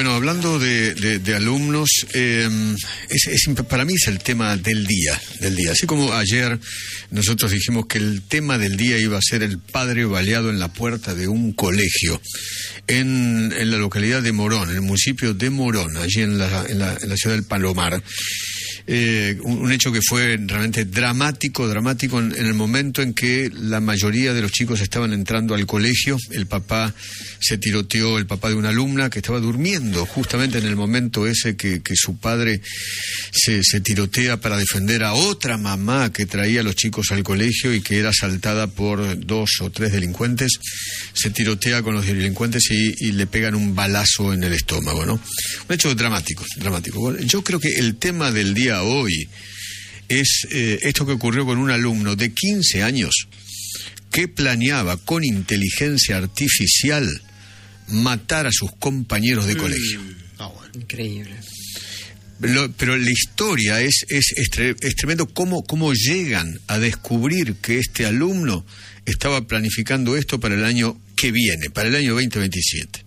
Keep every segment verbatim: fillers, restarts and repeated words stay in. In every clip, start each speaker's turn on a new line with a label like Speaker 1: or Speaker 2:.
Speaker 1: Bueno, hablando de, de, de alumnos, eh, es, es, para mí es el tema del día, del día. Así como ayer nosotros dijimos que el tema del día iba a ser el padre baleado en la puerta de un colegio en, en la localidad de Morón, en el municipio de Morón, allí en la, en la, en la ciudad del Palomar. Eh, un, un hecho que fue realmente dramático, dramático en, en el momento en que la mayoría de los chicos estaban entrando al colegio. El papá se tiroteó, el papá de una alumna que estaba durmiendo justamente en el momento ese que, que su padre se, se tirotea para defender a otra mamá que traía a los chicos al colegio y que era asaltada por dos o tres delincuentes. Se tirotea con los delincuentes y, y le pegan un balazo en el estómago, ¿no? Un hecho dramático, dramático. Bueno, yo creo que el tema del día hoy es eh, esto que ocurrió con un alumno de quince años que planeaba con inteligencia artificial matar a sus compañeros de colegio.
Speaker 2: Ah, bueno. Increíble.
Speaker 1: Lo, pero la historia es, es, es, tre- es tremendo cómo, cómo llegan a descubrir que este alumno estaba planificando esto para el año que viene, para el año veinte veintisiete.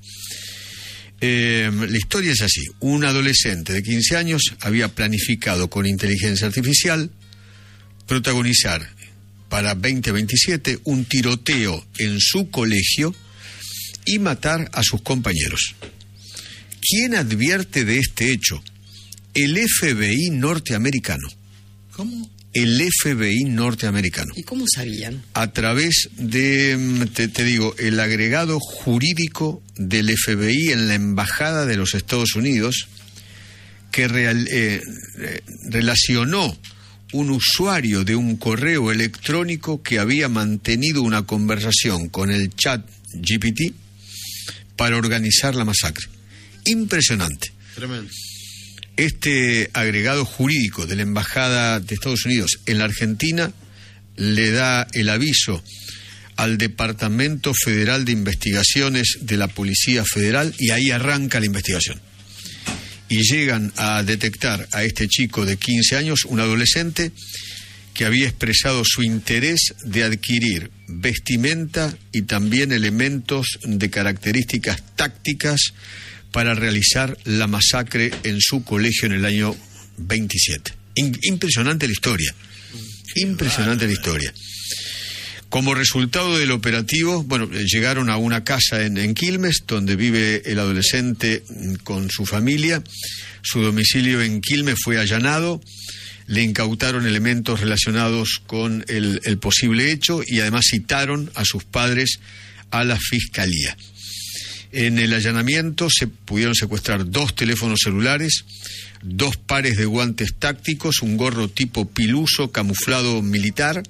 Speaker 1: Eh, la historia es así. Un adolescente de quince años había planificado con inteligencia artificial protagonizar para veinte veintisiete un tiroteo en su colegio y matar a sus compañeros. ¿Quién advierte de este hecho? El F B I norteamericano.
Speaker 2: ¿Cómo?
Speaker 1: El F B I norteamericano.
Speaker 2: ¿Y cómo sabían?
Speaker 1: A través de, te, te digo, el agregado jurídico del F B I en la Embajada de los Estados Unidos, que real, eh, eh, relacionó un usuario de un correo electrónico que había mantenido una conversación con el chat G P T para organizar la masacre. Impresionante.
Speaker 3: Tremendo.
Speaker 1: Este agregado jurídico de la Embajada de Estados Unidos en la Argentina le da el aviso al Departamento Federal de Investigaciones de la Policía Federal y ahí arranca la investigación. Y llegan a detectar a este chico de quince años, un adolescente, que había expresado su interés de adquirir vestimenta y también elementos de características tácticas para realizar la masacre en su colegio en el año veintisiete. In- impresionante la historia. Impresionante la historia. Como resultado del operativo, bueno, llegaron a una casa en, en Quilmes, donde vive el adolescente con su familia. Su domicilio en Quilmes fue allanado. Le incautaron elementos relacionados con el, el posible hecho y además citaron a sus padres a la fiscalía. En el allanamiento se pudieron secuestrar dos teléfonos celulares, dos pares de guantes tácticos, un gorro tipo piluso camuflado militar,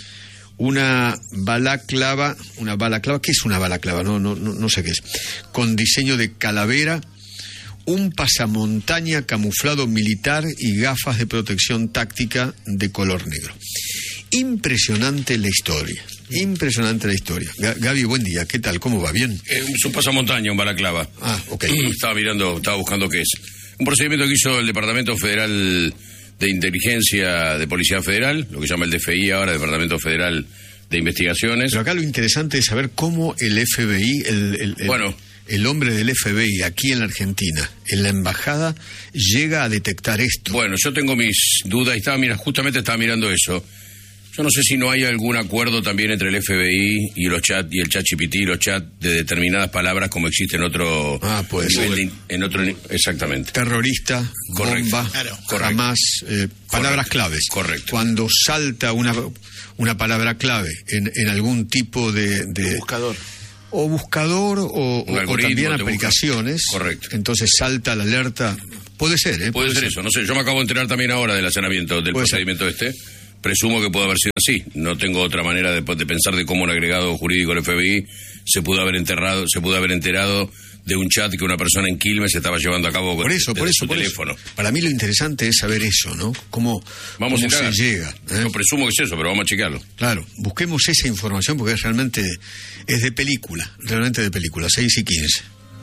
Speaker 1: una balaclava, una balaclava, ¿qué es una balaclava? No, no, no, no sé qué es, con diseño de calavera, un pasamontaña camuflado militar y gafas de protección táctica de color negro. Impresionante la historia, impresionante la historia. Gaby, buen día, ¿qué tal? ¿Cómo va? ¿Bien?
Speaker 4: Eh, es un pasamontaña, un balaclava.
Speaker 1: Ah, ok.
Speaker 4: Estaba mirando, estaba buscando qué es. Un procedimiento que hizo el Departamento Federal de Inteligencia de Policía Federal, lo que llama el D F I ahora, Departamento Federal de Investigaciones.
Speaker 1: Pero acá lo interesante es saber cómo el F B I, el, el, el,
Speaker 4: bueno,
Speaker 1: el hombre del F B I aquí en la Argentina, en la embajada, llega a detectar esto.
Speaker 4: Bueno, yo tengo mis dudas y estaba, mira, justamente estaba mirando eso. Yo no sé si no hay algún acuerdo también entre el F B I y los chat y el chat G P T y los chats de determinadas palabras como existe en otro
Speaker 1: ah, puede
Speaker 4: nivel
Speaker 1: ser.
Speaker 4: De, en otro exactamente.
Speaker 1: Terrorista,
Speaker 4: correcto,
Speaker 1: bomba,
Speaker 4: claro,
Speaker 1: jamás, eh, palabras
Speaker 4: correcto,
Speaker 1: claves.
Speaker 4: Correcto.
Speaker 1: Cuando salta una una palabra clave en, en algún tipo de, de
Speaker 3: buscador.
Speaker 1: O buscador o, o, o también aplicaciones.
Speaker 4: Busca. Correcto.
Speaker 1: Entonces salta la alerta. Puede ser, ¿eh?
Speaker 4: Puede, puede ser, ser eso, no sé. Yo me acabo de enterar también ahora del allanamiento, del procedimiento ser. este. Presumo que puede haber sido así. No tengo otra manera de, de pensar de cómo un agregado jurídico del F B I se pudo haber enterrado, se pudo haber enterado de un chat que una persona en Quilmes estaba llevando a cabo
Speaker 1: por eso,
Speaker 4: desde
Speaker 1: por eso,
Speaker 4: su
Speaker 1: por
Speaker 4: teléfono.
Speaker 1: Eso. Para mí lo interesante es saber eso, ¿no? Cómo,
Speaker 4: vamos
Speaker 1: cómo
Speaker 4: a
Speaker 1: se llega. ¿eh?
Speaker 4: Yo presumo que es eso, pero vamos a chequearlo.
Speaker 1: Claro, busquemos esa información porque es realmente es de película, realmente de película, seis y quince.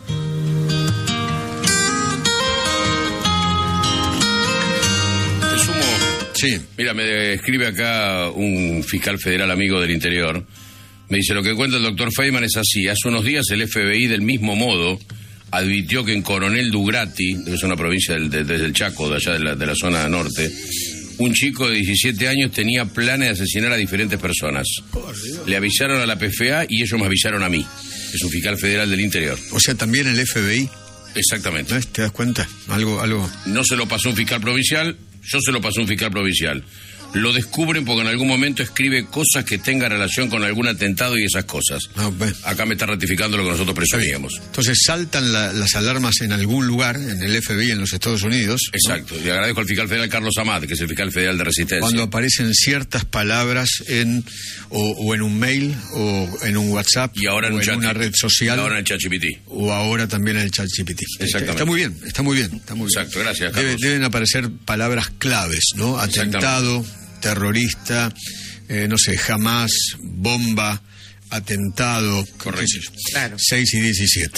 Speaker 1: Sí.
Speaker 4: Mira, me escribe acá un fiscal federal amigo del interior. Me dice, lo que cuenta el doctor Feynman es así. Hace unos días el F B I, del mismo modo, advirtió que en Coronel Dugrati, que es una provincia del, de, desde el Chaco, de allá de la, de la zona norte, un chico de diecisiete años tenía planes de asesinar a diferentes personas. Le avisaron a la P F A y ellos me avisaron a mí. Es un fiscal federal del interior.
Speaker 1: O sea, también el F B I.
Speaker 4: Exactamente.
Speaker 1: ¿Te das cuenta? Algo, algo.
Speaker 4: No se lo pasó un fiscal provincial, yo se lo pasé a un fiscal provincial. Lo descubren porque en algún momento escribe cosas que tengan relación con algún atentado y esas cosas.
Speaker 1: No, bueno.
Speaker 4: Acá me está ratificando lo que nosotros presumíamos.
Speaker 1: Entonces saltan la, las alarmas en algún lugar, en el F B I en los Estados Unidos.
Speaker 4: Exacto. ¿No? Y agradezco al fiscal federal Carlos Amad, que es el fiscal federal de Resistencia.
Speaker 1: Cuando aparecen ciertas palabras en o, o en un mail o en un WhatsApp
Speaker 4: y ahora en,
Speaker 1: o
Speaker 4: un
Speaker 1: en
Speaker 4: chat,
Speaker 1: una red social.
Speaker 4: Y ahora en el ChatGPT.
Speaker 1: O ahora también en el ChatGPT.
Speaker 4: Exactamente.
Speaker 1: Está muy bien, está muy bien. Está muy
Speaker 4: Exacto,
Speaker 1: bien.
Speaker 4: gracias, Carlos.
Speaker 1: Debe, deben aparecer palabras claves, ¿no? Atentado, terrorista, eh, no sé, jamás, bomba, atentado.
Speaker 4: Correcto.
Speaker 2: Claro.
Speaker 1: seis y diecisiete.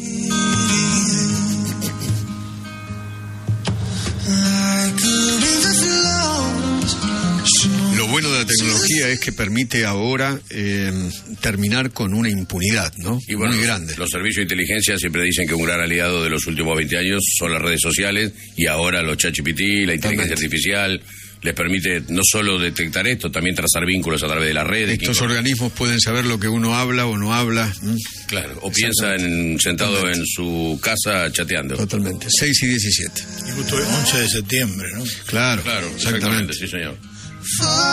Speaker 1: Lo bueno de la tecnología es que permite ahora eh, terminar con una impunidad, ¿no?
Speaker 4: Y bueno,
Speaker 1: muy
Speaker 4: los,
Speaker 1: grande.
Speaker 4: Los servicios de inteligencia siempre dicen que un gran aliado de los últimos veinte años son las redes sociales y ahora los ChatGPT, la inteligencia
Speaker 1: Totalmente.
Speaker 4: artificial les permite no solo detectar esto, también trazar vínculos a través de las redes.
Speaker 1: Estos
Speaker 4: que...
Speaker 1: organismos pueden saber lo que uno habla o no habla. ¿Mm?
Speaker 4: Claro, o piensa en, sentado Totalmente. en su casa chateando.
Speaker 1: Totalmente. seis y diecisiete.
Speaker 3: Y justo el once de septiembre, ¿no?
Speaker 1: Claro,
Speaker 4: Claro,
Speaker 1: exactamente.
Speaker 4: exactamente, sí señor.